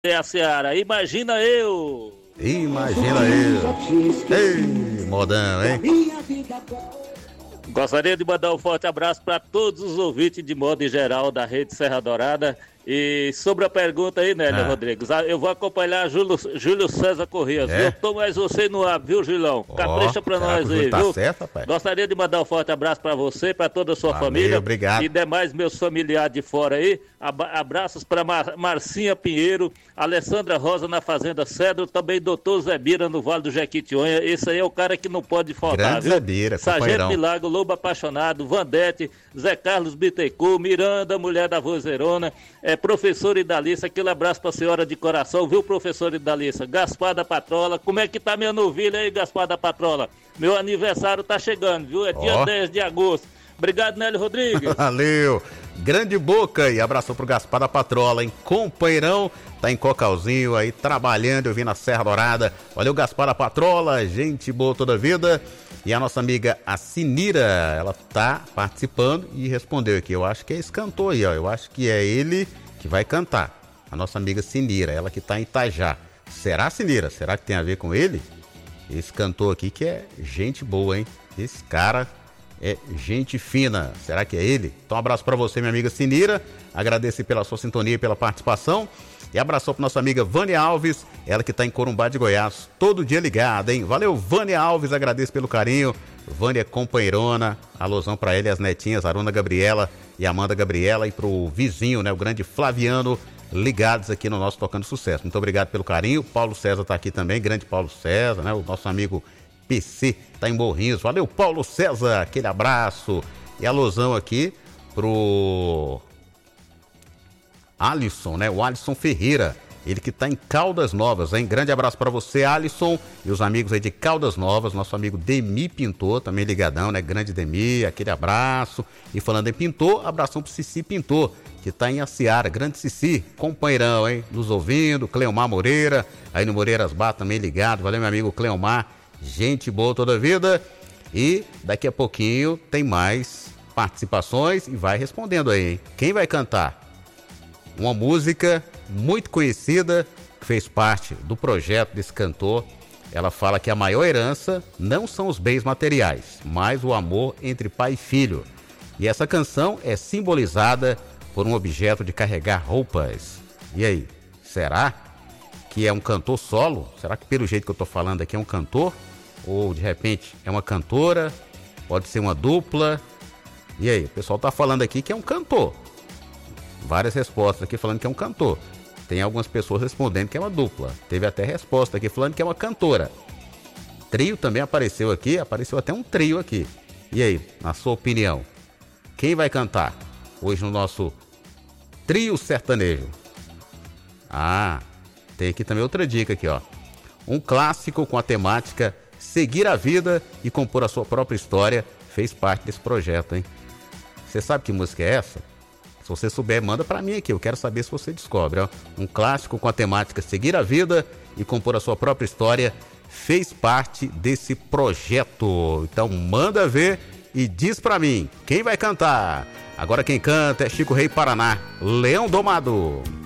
É a Seara, imagina eu! Imagina eu! Ei, modão, hein? Gostaria de mandar um forte abraço para todos os ouvintes de modo em geral da Rede Serra Dourada. E sobre a pergunta aí, Nélio Rodrigues, eu vou acompanhar Júlio César Corrêa. Eu tô mais você no ar, viu, Julão? Capricha pra nós aí, tá viu? Certo, rapaz. Gostaria de mandar um forte abraço pra você, pra toda a sua família. Obrigado. E demais meus familiares de fora aí. Abraços pra Marcinha Pinheiro, Alessandra Rosa na Fazenda Cedro, também doutor Zé Bira no Vale do Jequitinhonha. Esse aí é o cara que não pode faltar, grande viu? Zé Bira, Sargento Milagro, Lobo Apaixonado, Vandete, Zé Carlos Bittencourt, Miranda, mulher da Vozeirona, professor Idalissa, aquele abraço pra senhora de coração, viu, professor Idalissa? Gaspar da Patrola, como é que tá minha novilha aí, Gaspar da Patrola? Meu aniversário tá chegando, viu? É dia 10 de agosto. Obrigado, Nélio Rodrigues. Valeu. Grande boca e abraço pro Gaspar da Patrola, hein? Companheirão, tá em Cocalzinho aí, trabalhando, eu vim na Serra Dourada. Valeu, Gaspar da Patrola, gente boa toda a vida. E a nossa amiga, a Sinira, ela tá participando e respondeu aqui. Eu acho que é esse cantor aí, ó. Eu acho que é ele que vai cantar. A nossa amiga Sinira, ela que tá em Itajá. Será, Sinira? Será que tem a ver com ele? Esse cantor aqui que é gente boa, hein? Esse cara é gente fina. Será que é ele? Então um abraço pra você, minha amiga Sinira. Agradeço pela sua sintonia e pela participação. E abraço pra nossa amiga Vânia Alves, ela que tá em Corumbá de Goiás, todo dia ligada, hein? Valeu, Vânia Alves, agradeço pelo carinho. Vânia companheirona, alusão pra ela e as netinhas, Aruna Gabriela e Amanda Gabriela, e pro vizinho, né, o grande Flaviano, ligados aqui no nosso Tocando Sucesso. Muito obrigado pelo carinho. Paulo César tá aqui também, grande Paulo César, né? O nosso amigo PC tá em Morrinhos. Valeu, Paulo César, aquele abraço. E alusão aqui pro Alisson, né? O Alisson Ferreira, ele que tá em Caldas Novas, hein? Grande abraço para você, Alisson, e os amigos aí de Caldas Novas, nosso amigo Demi Pintor, também ligadão, né? Grande Demi, aquele abraço. E falando em Pintor, abração pro Cici Pintor, que tá em Aciara, grande Cici, companheirão, hein? Nos ouvindo, Cleomar Moreira, aí no Moreiras Bar também ligado. Valeu, meu amigo Cleomar, gente boa toda a vida. E daqui a pouquinho tem mais participações e vai respondendo aí, hein? Quem vai cantar? Uma música muito conhecida, que fez parte do projeto desse cantor. Ela fala que a maior herança não são os bens materiais, mas o amor entre pai e filho. E essa canção é simbolizada por um objeto de carregar roupas. E aí, será que é um cantor solo? Será que pelo jeito que eu tô falando aqui é um cantor? Ou de repente é uma cantora? Pode ser uma dupla? E aí, o pessoal tá falando aqui que é um cantor. Várias respostas aqui falando que é um cantor. Tem algumas pessoas respondendo que é uma dupla. Teve até resposta aqui falando que é uma cantora. Trio também apareceu aqui. Apareceu até um trio aqui. E aí, na sua opinião, quem vai cantar hoje no nosso trio sertanejo? Tem aqui também outra dica aqui, ó. Um clássico com a temática seguir a vida e compor a sua própria história fez parte desse projeto, hein? Você sabe que música é essa? Se você souber, manda pra mim aqui, eu quero saber se você descobre, ó. Um clássico com a temática seguir a vida e compor a sua própria história fez parte desse projeto. Então manda ver e diz pra mim, quem vai cantar? Agora quem canta é Chico Rei Paraná, Leão Domado.